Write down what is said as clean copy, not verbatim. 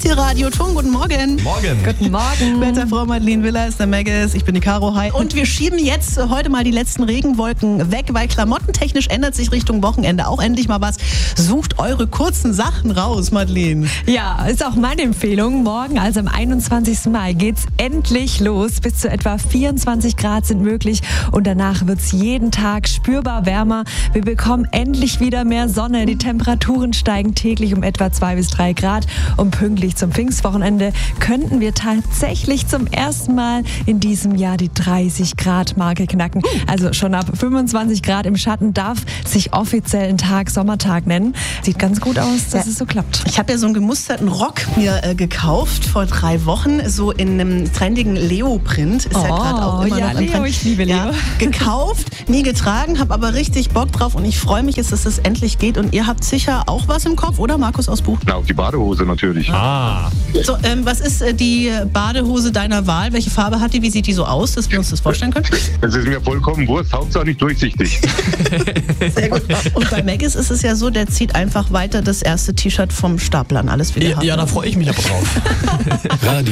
Radio Ton. Guten Morgen. Morgen. Guten Morgen. Wetterfrau Madeleine Willer ist der Megas, ich bin die Caro. Hi. Und wir schieben jetzt heute mal die letzten Regenwolken weg, weil klamottentechnisch ändert sich Richtung Wochenende auch endlich mal was. Sucht eure kurzen Sachen raus, Madeleine. Ja, ist auch meine Empfehlung. Morgen, also am 21. Mai, geht's endlich los. Bis zu etwa 24 Grad sind möglich und danach wird's jeden Tag spürbar wärmer. Wir bekommen endlich wieder mehr Sonne. Die Temperaturen steigen täglich um etwa 2 bis 3 Grad. Und pünktlich zum Pfingstwochenende könnten wir tatsächlich zum ersten Mal in diesem Jahr die 30-Grad-Marke knacken. Also schon ab 25 Grad im Schatten darf sich offiziell ein Tag Sommertag nennen. Sieht ganz gut aus, dass es so klappt. Ich habe ja so einen gemusterten Rock mir gekauft vor 3 Wochen, so in einem trendigen Leo-Print. Ist ja gerade auch immer noch Leo, ich liebe Leo. Ja, gekauft, nie getragen, habe aber richtig Bock drauf und ich freue mich, dass es endlich geht. Und ihr habt sicher auch was im Kopf, oder Markus aus Buch? Na, auf die Badehose natürlich. So, was ist die Badehose deiner Wahl? Welche Farbe hat die? Wie sieht die so aus, dass wir uns das vorstellen können? Es ist mir vollkommen Wurst, Hauptsache nicht durchsichtig. Sehr gut. Und bei Megas ist es ja so, der zieht einfach weiter das erste T-Shirt vom Stapel an. Alles wieder. Ja, da freue ich mich aber drauf.